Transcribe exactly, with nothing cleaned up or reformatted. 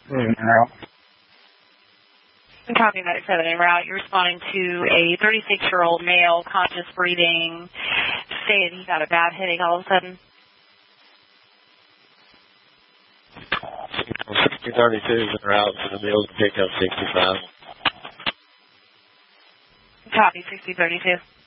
En route. Copy medic seven en route. You're responding to a thirty-six-year-old male, conscious breathing, saying he got a bad headache all of a sudden. sixty thirty-two is en route for the meal to pick up sixty-five. Copy sixty thirty-two.